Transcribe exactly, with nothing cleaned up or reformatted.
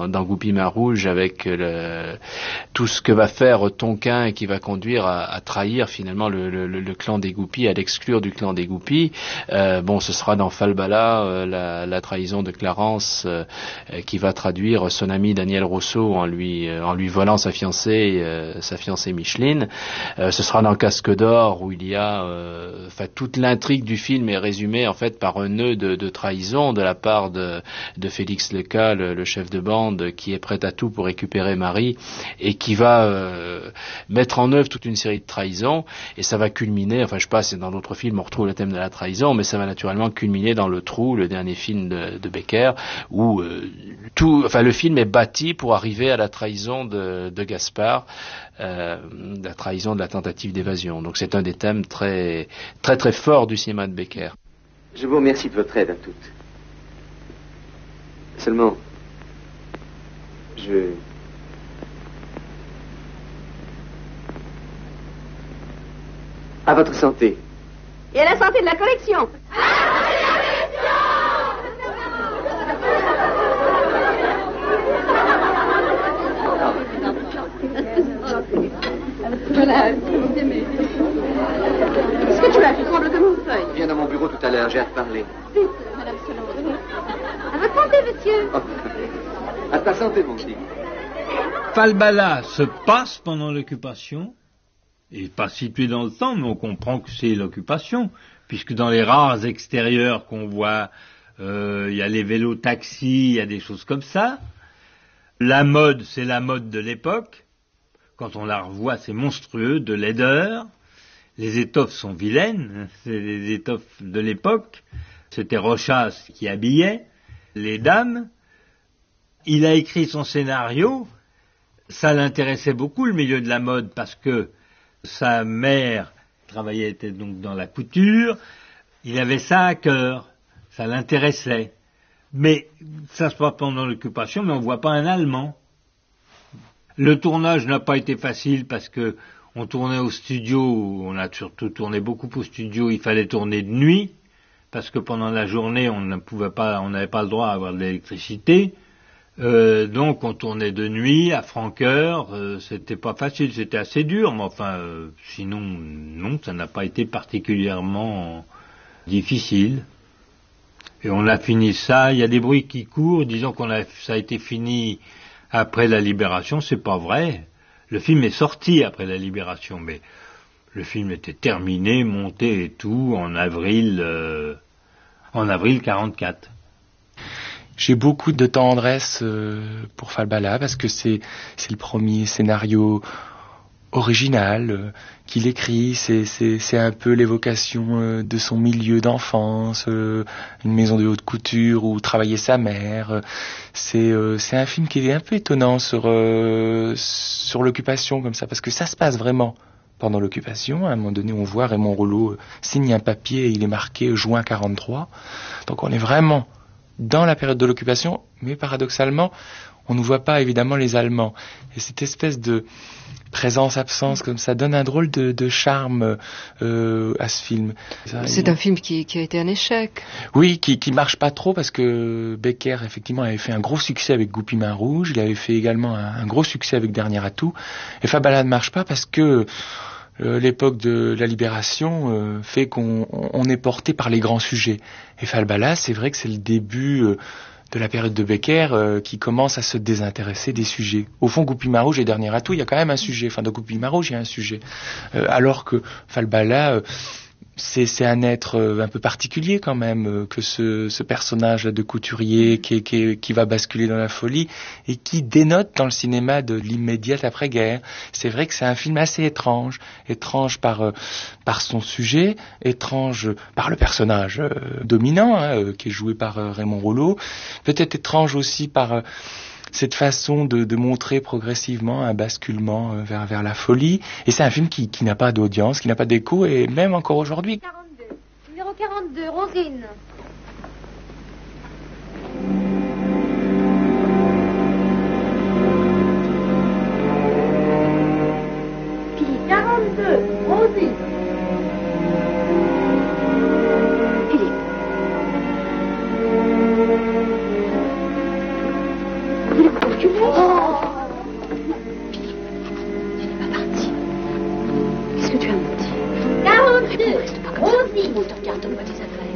dans, dans Goupil-Main Rouge avec le, tout ce que va faire Tonquin et qui va conduire à, à trahir finalement le, le, le clan des Goupils, à l'exclure du clan des Goupils. Euh, bon, ce sera dans Falbala, euh, la, la trahison de Clarence, euh, qui va traduire son ami Daniel Rousseau en lui, euh, en lui volant sa fiancée, euh, sa fiancée Micheline. Euh, ce sera dans Casque d'Or où il y a, euh, enfin, toute l'intrigue du film est résumée en fait par un nœud de, de trahison de la part de, de Félix Leca, le, le chef de bande, qui est prêt à tout pour récupérer Marie et qui va euh, mettre en œuvre toute une série de trahisons, et ça va culminer, enfin je sais pas, c'est dans d'autres films on retrouve le thème de la trahison, mais ça va naturellement culminer dans Le Trou, le dernier film de, de Becker, où euh, tout, enfin le film est bâti pour arriver à la trahison de, de Gaspard, euh, la trahison de la tentative d'évasion. Donc c'est un des thèmes très très très forts du cinéma de Becker. Je vous remercie de votre aide à toutes. Seulement, je... À votre santé. Et à la santé de la collection. Voilà, est-ce que tu as fait prendre de mon feuille? Viens dans mon bureau tout à l'heure, j'ai hâte de parler. Vite, madame Solon. À votre santé, monsieur. Oh. À ta santé, mon petit. Falbala se passe pendant l'occupation, et pas situé dans le temps, mais on comprend que c'est l'occupation, puisque dans les rares extérieurs qu'on voit, euh, il y a les vélos taxis, il y a des choses comme ça. La mode, c'est la mode de l'époque. Quand on la revoit, c'est monstrueux, de laideur. Les étoffes sont vilaines, c'est les étoffes de l'époque. C'était Rochas qui habillait les dames. Il a écrit son scénario. Ça l'intéressait beaucoup, le milieu de la mode, parce que sa mère travaillait était donc dans la couture. Il avait ça à cœur. Ça l'intéressait. Mais ça se passe pendant l'occupation, mais on ne voit pas un Allemand. Le tournage n'a pas été facile parce que on tournait au studio, on a surtout tourné beaucoup au studio, il fallait tourner de nuit, parce que pendant la journée on ne pouvait pas, on n'avait pas le droit à avoir de l'électricité, euh, donc on tournait de nuit à Franqueur, euh, c'était pas facile, c'était assez dur, mais enfin, euh, sinon, non, ça n'a pas été particulièrement difficile. Et on a fini ça, il y a des bruits qui courent, disons qu'on a, ça a été fini après la Libération, c'est pas vrai. Le film est sorti après la Libération, mais le film était terminé, monté et tout, en avril, euh, en avril quarante-quatre. J'ai beaucoup de tendresse euh, pour Falbala parce que c'est c'est le premier scénario original euh, qu'il écrit, c'est c'est c'est un peu l'évocation euh, de son milieu d'enfance, euh, une maison de haute couture où travaillait sa mère. Euh, c'est euh, c'est un film qui est un peu étonnant sur euh, sur l'occupation comme ça, parce que ça se passe vraiment pendant l'occupation. À un moment donné, on voit Raymond Rouleau euh, signe un papier et il est marqué juin quarante-trois. Donc on est vraiment dans la période de l'occupation, mais paradoxalement, on ne voit pas évidemment les Allemands. Et cette espèce de présence-absence comme ça donne un drôle de, de charme euh, à ce film. C'est un film qui, qui a été un échec. Oui, qui qui marche pas trop parce que Becker effectivement avait fait un gros succès avec Goupil-Main Rouge. Il avait fait également un, un gros succès avec Dernier Atout. Et Falbala ne marche pas parce que Euh, l'époque de la Libération euh, fait qu'on on est porté par les grands sujets. Et Falbala, c'est vrai que c'est le début euh, de la période de Becker euh, qui commence à se désintéresser des sujets. Au fond, Goupil-Main Rouge et Dernier Atout, il y a quand même un sujet. Enfin, dans Goupil-Main Rouge, il y a un sujet. Euh, alors que Falbala... Euh, C'est, c'est un être euh, un peu particulier quand même, euh, que ce, ce personnage de couturier qui, qui, qui va basculer dans la folie et qui dénote dans le cinéma de l'immédiate après-guerre. C'est vrai que c'est un film assez étrange, étrange par, euh, par son sujet, étrange par le personnage euh, dominant, hein, euh, qui est joué par euh, Raymond Rouleau, peut-être étrange aussi par... Euh, cette façon de, de montrer progressivement un basculement vers, vers la folie. Et c'est un film qui, qui n'a pas d'audience, qui n'a pas d'écho, et même encore aujourd'hui. quarante-deux. Numéro quarante-deux, Rosine. Fille quarante-deux, Rosine. Philippe. Philippe, tu laisses. Oh. Tu n'es pas parti. Qu'est-ce que tu as menti? quarante-deux. Reste pas comme ça. Rosie. Bon, te regarde, donne-moi tes affaires.